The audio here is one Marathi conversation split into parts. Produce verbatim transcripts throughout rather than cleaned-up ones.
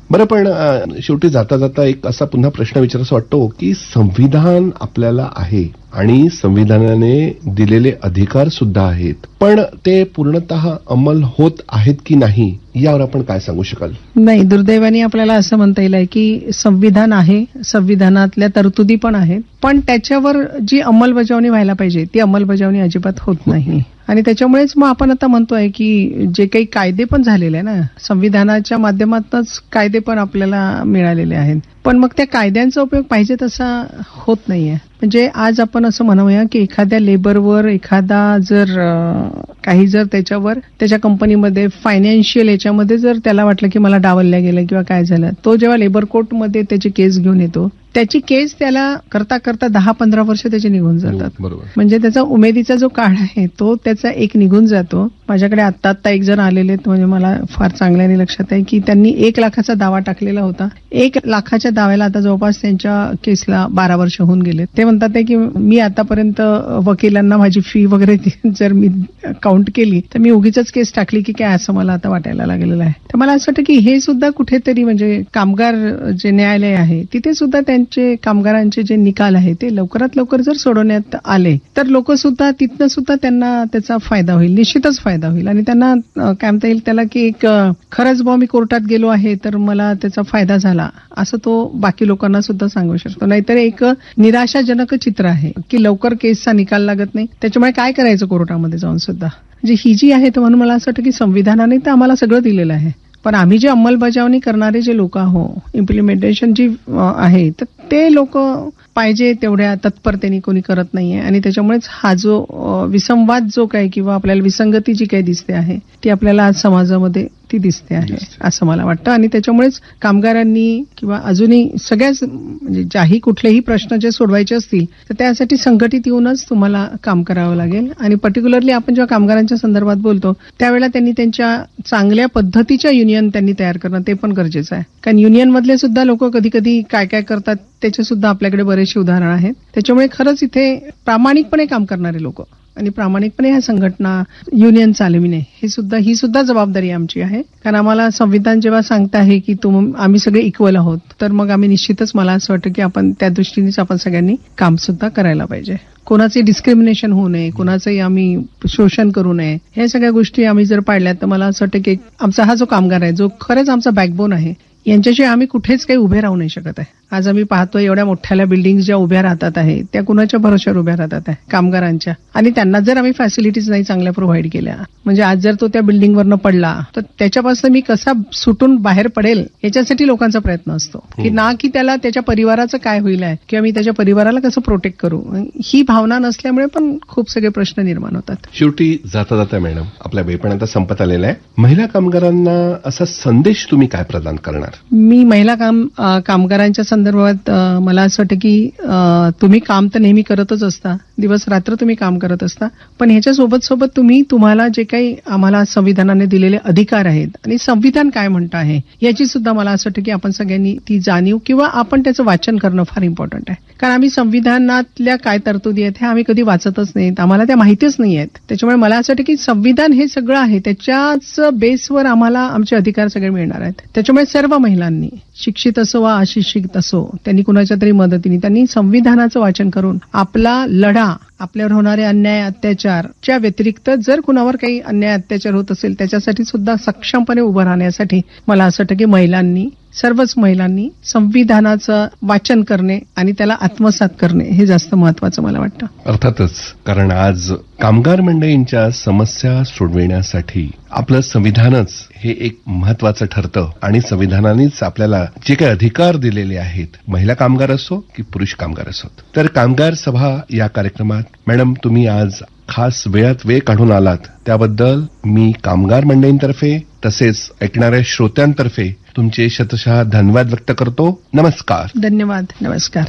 बरं, पण शेवटी जाता जाता एक असा पुन्हा प्रश्न विचारायचा वाटतो की संविधान आपल्याला आहे आणि संविधानाने दिलेले अधिकार सुद्धा आहेत, पण ते पूर्णतः अंमल होत आहेत की नाही यावर आपण काय सांगू शकाल? नाही, दुर्दैवाने आपल्याला असं म्हणता येईल की संविधान आहे, संविधानातल्या तरतुदी पण आहेत, पण त्याच्यावर जी अंमलबजावणी व्हायला पाहिजे ती अंमलबजावणी अजिबात होत नाही. आणि त्याच्यामुळेच मग आपण आता म्हणतोय की जे काही कायदे पण झालेले आहे ना, संविधानाच्या माध्यमातूनच कायदे पण आपल्याला मिळालेले आहेत, पण मग त्या कायद्यांचा उपयोग पाहिजे तसा होत नाहीये. म्हणजे आज आपण असं म्हणूया की एखाद्या लेबरवर एखादा जर काही जर त्याच्यावर त्याच्या कंपनीमध्ये फायनान्शियल याच्यामध्ये जर त्याला वाटलं की मला डावलल्या गेलं किंवा काय झालं, तो जेव्हा लेबर कोर्टमध्ये त्याची केस घेऊन येतो, त्याची केस त्याला करता करता दहा पंधरा वर्ष त्याचे निघून जातात. म्हणजे त्याचा उमेदीचा जो काळ आहे तो त्याचा एक निघून जातो. माझ्याकडे आत्ता आत्ता एक जण आलेले, म्हणजे मला फार चांगल्याने लक्षात आहे की त्यांनी एक लाखाचा दावा टाकलेला होता. एक लाखाच्या दाव्याला आता जवळपास त्यांच्या केसला बारा वर्ष होऊन गेले. ते म्हणतात की मी आतापर्यंत वकिलांना माझी फी वगैरे जर मी काउंट केली तर मी उगीच केस टाकली की काय, असं मला आता वाटायला लागलेलं आहे. तर मला असं वाटतं की हे सुद्धा कुठेतरी म्हणजे कामगार जे न्यायालय आहे तिथे सुद्धा त्यांचे कामगारांचे जे निकाल आहे ते लवकरात लवकर जर सोडवण्यात आले तर लोक सुद्धा तिथनं सुद्धा त्यांना त्याचा फायदा होईल, निश्चितच फायदा होईल. आणि त्यांना काय म्हणता येईल त्याला की एक खरंच बा मी कोर्टात गेलो आहे तर मला त्याचा फायदा झाला असं तो बाकी लोकांना सुद्धा सांगू शकतो. नाहीतर एक निराशाजनक चित्र आहे की लवकर केसचा निकाल लागत नाही, त्याच्यामुळे काय करायचं कोर्टामध्ये जाऊन सुद्धा. म्हणजे ही जी आहे तर म्हणून मला असं वाटतं की संविधानाने तर आम्हाला सगळं दिलेलं आहे, पण आम्ही जे अंमलबजावणी करणारे जे लोक आहो, इम्प्लिमेंटेशन जी आहे तर ते लोक पाहिजे तेवढ्या तत्परतेने कोणी करत नाहीये. आणि त्याच्यामुळेच हा जो विसंवाद जो काही किंवा आपल्याला विसंगती जी काही दिसते आहे ती आपल्याला आज समाजामध्ये ती दिसते आहे असं मला वाटतं. आणि त्याच्यामुळेच कामगारांनी किंवा अजूनही सगळ्याच म्हणजे ज्याही कुठलेही प्रश्न जे सोडवायचे असतील तर त्यासाठी संघटित येऊनच तुम्हाला काम करावं लागेल. आणि पर्टिक्युलरली आपण जेव्हा कामगारांच्या संदर्भात बोलतो त्यावेळेला त्यांनी त्यांच्या चांगल्या पद्धतीच्या युनियन त्यांनी तयार करणं ते पण गरजेचं आहे. कारण युनियन मधले सुद्धा लोक कधी कधी काय काय करतात त्याचे सुद्धा आपल्याकडे बरेचसे उदाहरण आहेत. त्याच्यामुळे खरंच इथे प्रामाणिकपणे काम करणारे लोक आणि प्रामाणिकपणे ह्या संघटना युनियन चालविणे हे सुद्धा ही सुद्धा जबाबदारी आमची आहे. कारण आम्हाला संविधान जेव्हा सांगत आहे की तुम आम्ही सगळे इक्वल आहोत तर मग आम्ही निश्चितच मला असं वाटतं की आपण त्या दृष्टीनेच आपण सगळ्यांनी काम सुद्धा करायला पाहिजे. कोणाचे डिस्क्रिमिनेशन होऊ नये, कोणाचंही आम्ही शोषण करू नये, ह्या सगळ्या गोष्टी आम्ही जर पाळल्या तर मला असं वाटतं की आमचा हा जो कामगार आहे जो खरंच आमचा बॅकबोन आहे यांच्याशिवाय आम्ही कुठेच काही उभे राहू नाही शकत आहे. आज आम्ही पाहतोय एवढ्या मोठ्याल्या बिल्डिंग ज्या उभ्या राहतात आहे त्या कुणाच्या भरोश्यावर उभ्या राहतात आहे, कामगारांच्या. आणि त्यांना जर आम्ही फॅसिलिटीज नाही चांगल्या प्रोव्हाइड केल्या, म्हणजे आज जर तो त्या बिल्डिंगवरनं पडला तर त्याच्यापासून मी कसा सुटून बाहेर पडेल याच्यासाठी लोकांचा प्रयत्न असतो की ना की त्याला त्याच्या परिवाराचं काय होईल आहे किंवा मी त्याच्या परिवाराला कसं प्रोटेक्ट करू. ही भावना नसल्यामुळे पण खूप सगळे प्रश्न निर्माण होतात. शेवटी जाता जाता मॅडम आपल्या वेळ पण आता संपत आलेला आहे. महिला कामगारांना असा संदेश तुम्ही काय प्रदान करणार? मी महिला काम कामगारांच्या संदर्भात मला असं वाटतं की तुम्ही काम तर नेहमी करतच असता, दिवस रात्र तुम्ही काम करत असता, पण ह्याच्या सोबत सोबत तुम्ही तुम्हाला जे काही आम्हाला संविधानाने दिलेले अधिकार आहेत आणि संविधान काय म्हणतं आहे याची सुद्धा मला असं वाटतं की आपण सगळ्यांनी ती जाणीव किंवा आपण त्याचं वाचन करणं फार इम्पॉर्टंट आहे. कारण आम्ही संविधानातल्या काय तरतुदी आहेत हे आम्ही कधी वाचतच नाहीत, आम्हाला त्या माहितीच नाही आहेत. त्याच्यामुळे मला असं वाटतं की संविधान हे सगळं आहे, त्याच्याच बेसवर आम्हाला आमचे अधिकार सगळे मिळणार आहेत. त्याच्यामुळे सर्व महिलांनी शिक्षित असो वा अशिक्षित असो त्यांनी कुणाच्या तरी मदतीने त्यांनी संविधानाचं वाचन करून आपला लढा, आपल्यावर होणारे अन्याय अत्याचारच्या व्यतिरिक्त जर कुणावर काही अन्याय अत्याचार होत असेल त्याच्यासाठी सुद्धा सक्षमपणे उभं राहण्यासाठी मला असं वाटतं की महिलांनी, सर्वच महिलांनी संविधानाचं वाचन करणे आणि त्याला आत्मसात करणे हे जास्त महत्वाचं मला वाटतं. अर्थातच, कारण आज कामगार मंडळींच्या समस्या सोडविण्यासाठी आपलं संविधानच हे एक महत्वाचं ठरतं आणि संविधानानेच आपल्याला जे काही अधिकार दिलेले आहेत, महिला कामगार असो की पुरुष कामगार असोत. तर कामगार सभा या कार्यक्रमात मॅडम तुम्ही आज खास वेळात वेळ काढून आलात त्याबद्दल मी कामगार मंडळींतर्फे तसेच ऐकणाऱ्या श्रोत्यांतर्फे तुमचे शतशः धन्यवाद व्यक्त करतो. नमस्कार. धन्यवाद. नमस्कार.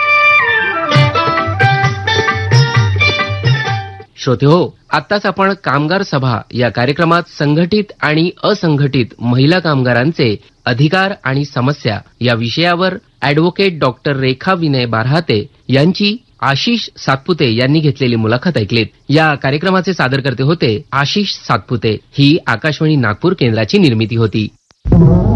श्रोते हो, आत्ताच आपण कामगार सभा या कार्यक्रमात संघटित आणि असंघटित महिला कामगारांचे अधिकार आणि समस्या या विषयावर अॅडव्होकेट डॉक्टर रेखा विनय बारहाते यांची आशिष सातपुते यांनी घेतलेली मुलाखत ऐकलीत. या कार्यक्रमाचे सादरकर्ते होते आशिष सातपुते. ही आकाशवाणी नागपूर केंद्राची निर्मिती होती.